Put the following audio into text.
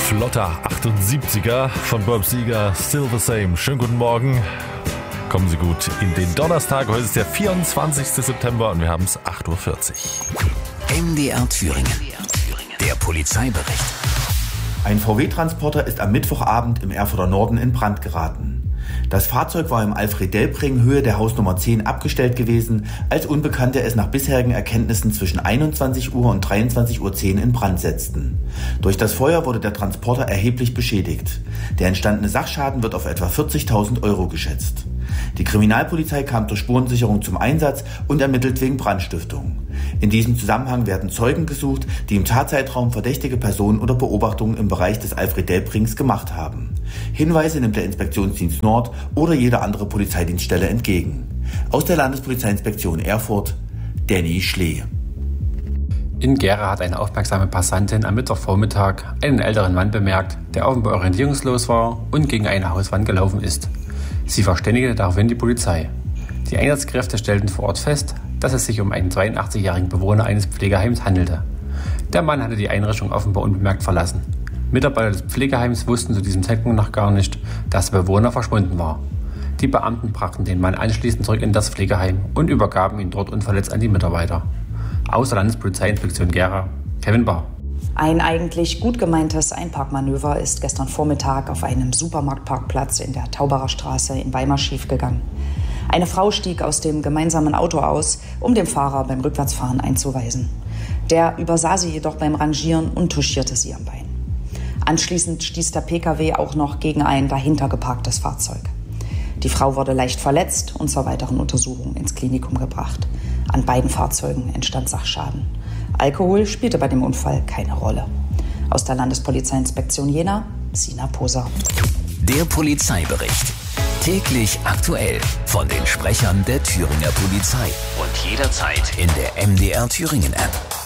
flotter 78er von Bob Seger, Still the Same. Schönen guten Morgen. Kommen Sie gut in den Donnerstag. Heute ist der 24. September und wir haben es 8.40 Uhr. MDR Thüringen. Der Polizeibericht. Ein VW-Transporter ist am Mittwochabend im Erfurter Norden in Brand geraten. Das Fahrzeug war im Alfred-Delpring Höhe der Hausnummer 10 abgestellt gewesen, als Unbekannte es nach bisherigen Erkenntnissen zwischen 21 Uhr und 23.10 Uhr in Brand setzten. Durch das Feuer wurde der Transporter erheblich beschädigt. Der entstandene Sachschaden wird auf etwa 40.000 Euro geschätzt. Die Kriminalpolizei kam zur Spurensicherung zum Einsatz und ermittelt wegen Brandstiftung. In diesem Zusammenhang werden Zeugen gesucht, die im Tatzeitraum verdächtige Personen oder Beobachtungen im Bereich des Alfred-Delprings gemacht haben. Hinweise nimmt der Inspektionsdienst Nord oder jede andere Polizeidienststelle entgegen. Aus der Landespolizeiinspektion Erfurt, Danny Schlee. In Gera hat eine aufmerksame Passantin am Mittwochvormittag einen älteren Mann bemerkt, der offenbar orientierungslos war und gegen eine Hauswand gelaufen ist. Sie verständigte daraufhin die Polizei. Die Einsatzkräfte stellten vor Ort fest, dass es sich um einen 82-jährigen Bewohner eines Pflegeheims handelte. Der Mann hatte die Einrichtung offenbar unbemerkt verlassen. Mitarbeiter des Pflegeheims wussten zu diesem Zeitpunkt noch gar nicht, dass der Bewohner verschwunden war. Die Beamten brachten den Mann anschließend zurück in das Pflegeheim und übergaben ihn dort unverletzt an die Mitarbeiter. Aus der Landespolizeiinspektion Gera, Kevin Bahr. Ein eigentlich gut gemeintes Einparkmanöver ist gestern Vormittag auf einem Supermarktparkplatz in der Tauberer Straße in Weimar schiefgegangen. Eine Frau stieg aus dem gemeinsamen Auto aus, um dem Fahrer beim Rückwärtsfahren einzuweisen. Der übersah sie jedoch beim Rangieren und touchierte sie am Bein. Anschließend stieß der Pkw auch noch gegen ein dahinter geparktes Fahrzeug. Die Frau wurde leicht verletzt und zur weiteren Untersuchung ins Klinikum gebracht. An beiden Fahrzeugen entstand Sachschaden. Alkohol spielte bei dem Unfall keine Rolle. Aus der Landespolizeiinspektion Jena, Sina Poser. Der Polizeibericht. Täglich aktuell von den Sprechern der Thüringer Polizei. Und jederzeit in der MDR Thüringen App.